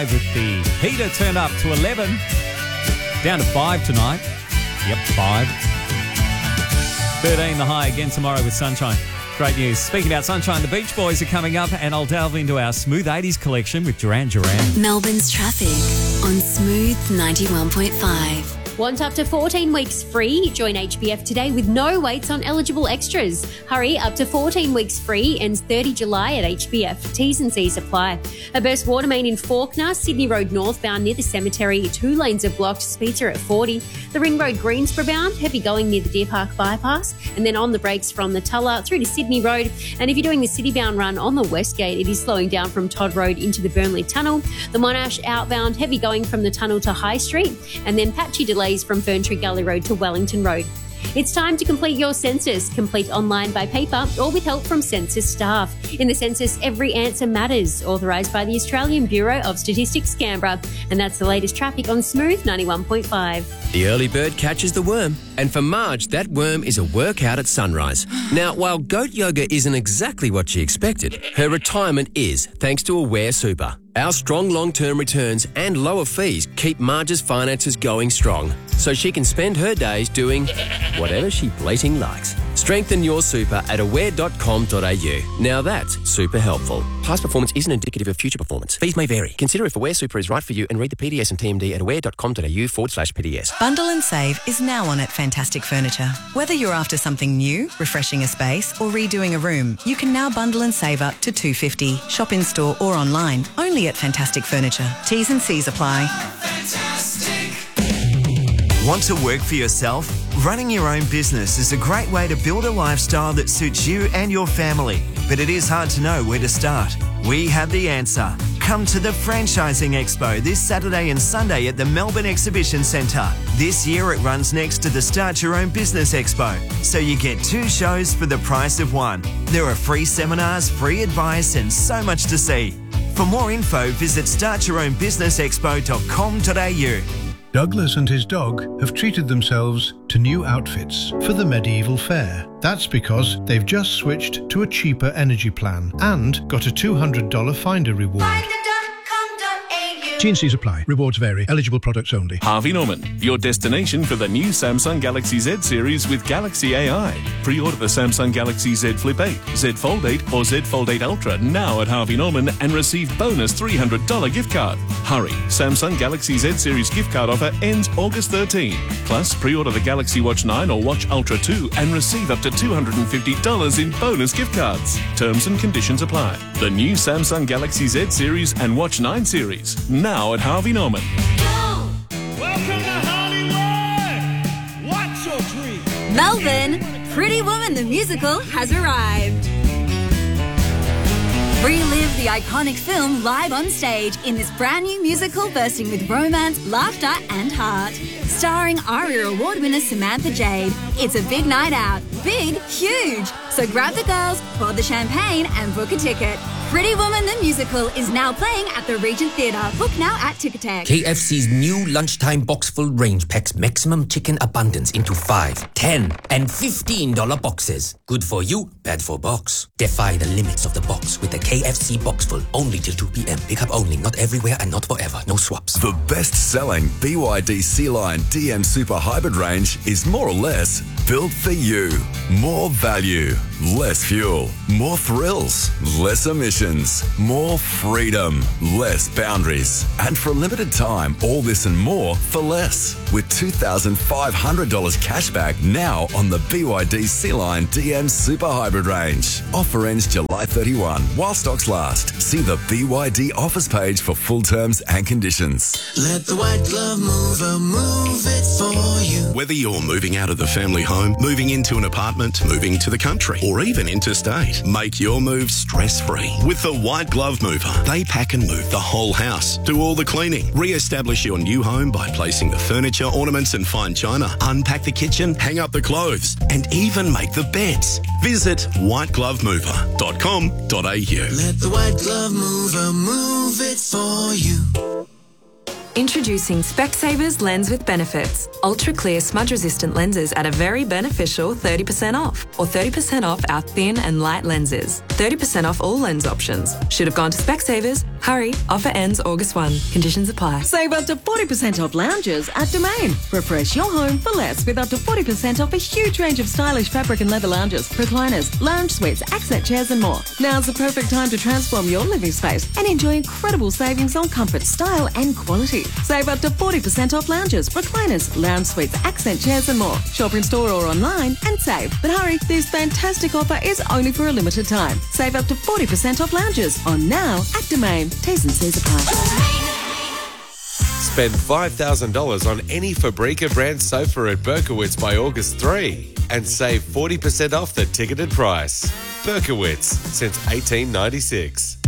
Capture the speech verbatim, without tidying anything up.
With the heater turned up to eleven, down to five tonight. Yep, five. thirteen the high again tomorrow with sunshine. Great news. Speaking about sunshine, the Beach Boys are coming up, and I'll delve into our Smooth eighties collection with Duran Duran. Melbourne's traffic on Smooth ninety-one point five. Want up to fourteen weeks free? Join H B F today with no waits on eligible extras. Hurry, up to fourteen weeks free, ends thirtieth of July at H B F. T's and C's apply. A burst water main in Fawkner, Sydney Road northbound near the cemetery. Two lanes are blocked, speeds are at forty. The Ring Road Greensborough bound, heavy going near the Deer Park bypass. And then on the brakes from the Tulla through to Sydney Road. And if you're doing the city bound run on the West Gate, it is slowing down from Todd Road into the Burnley Tunnel. The Monash outbound, heavy going from the tunnel to High Street. And then patchy delays from Ferntree Gully Road to Wellington Road. It's time to complete your census. Complete online by paper or with help from census staff. In the census, every answer matters. Authorised by the Australian Bureau of Statistics, Canberra. And that's the latest traffic on Smooth ninety-one point five. The early bird catches the worm. And for Marge, that worm is a workout at sunrise. Now, while goat yoga isn't exactly what she expected, her retirement is, thanks to Aware Super. Our strong long-term returns and lower fees keep Marge's finances going strong, so she can spend her days doing whatever she blating likes. Strengthen your super at aware dot com dot a u. Now that's super helpful. Past performance isn't indicative of future performance. Fees may vary. Consider if Aware Super is right for you and read the P D S and T M D at aware dot com dot a u forward slash P D S. Bundle and save is now on at Fantastic Furniture. Whether you're after something new, refreshing a space, or redoing a room, you can now bundle and save up to two hundred fifty dollars. Shop in store or online, only at Fantastic Furniture. T's and C's apply. Want to work for yourself? Running your own business is a great way to build a lifestyle that suits you and your family. But it is hard to know where to start. We have the answer. Come to the Franchising Expo this Saturday and Sunday at the Melbourne Exhibition Centre. This year it runs next to the Start Your Own Business Expo, so you get two shows for the price of one. There are free seminars, free advice and so much to see. For more info, visit start your own business expo dot com dot a u. Douglas and his dog have treated themselves to new outfits for the medieval fair. That's because they've just switched to a cheaper energy plan and got a two hundred dollars Finder reward. T and C's apply. Rewards vary. Eligible products only. Harvey Norman, your destination for the new Samsung Galaxy Z series with Galaxy A I. Pre-order the Samsung Galaxy Z Flip eight, Z Fold eight or Z Fold eight Ultra now at Harvey Norman and receive bonus three hundred dollars gift card. Hurry, Samsung Galaxy Z series gift card offer ends August thirteenth. Plus, pre-order the Galaxy Watch nine or Watch Ultra two and receive up to two hundred fifty dollars in bonus gift cards. Terms and conditions apply. The new Samsung Galaxy Z series and Watch nine series now at Harvey Norman. Welcome to Hollywood! What's your dream? Melbourne, Pretty Woman the musical has arrived. Relive the iconic film live on stage in this brand new musical bursting with romance, laughter and heart. Starring ARIA Award winner Samantha Jade. It's a big night out. Big, huge. So grab the girls, pour the champagne and book a ticket. Pretty Woman the musical is now playing at the Regent Theatre. Book now at Ticketek. K F C's new lunchtime box full range packs maximum chicken abundance into five, ten and fifteen dollar boxes. Good for you, bad for box. Defy the limits of the box with the K F C box full only till two p m. Pick up only, not everywhere and not forever. No swaps. The best-selling B Y D C-Line D M Super Hybrid range is more or less built for you. More value, less fuel, more thrills, less emissions, more freedom, less boundaries. And for a limited time, all this and more for less. With two thousand five hundred dollars cashback now on the B Y D C-Line D M Super Hybrid range. Offer ends July thirty-first while stocks last. See the B Y D offers page for full terms and conditions. Let the white glove mover move it for you. Whether you're moving out of the family home, moving into an apartment, moving to the country, or even interstate, make your move stress-free. With the White Glove Mover, they pack and move the whole house, do all the cleaning, re-establish your new home by placing the furniture, ornaments and fine china, unpack the kitchen, hang up the clothes, and even make the beds. Visit white glove mover dot com dot a u. Let the white glove mover move it for you. Introducing Specsavers Lens with Benefits. Ultra clear smudge resistant lenses at a very beneficial thirty percent off, or thirty percent off our thin and light lenses. thirty percent off all lens options. Should have gone to Specsavers, Hurry, offer ends August first. Conditions apply. Save up to forty percent off lounges at Domain. Refresh your home for less with up to forty percent off a huge range of stylish fabric and leather lounges, recliners, lounge suites, accent chairs and more. Now's the perfect time to transform your living space and enjoy incredible savings on comfort, style and quality. Save up to forty percent off lounges, recliners, lounge suites, accent chairs and more. Shop in store or online and save. But hurry, this fantastic offer is only for a limited time. Save up to forty percent off lounges on now at Domain. T's and C's apply. Spend five thousand dollars on any Fabrica brand sofa at Berkowitz by August third and save forty percent off the ticketed price. Berkowitz, since eighteen ninety-six.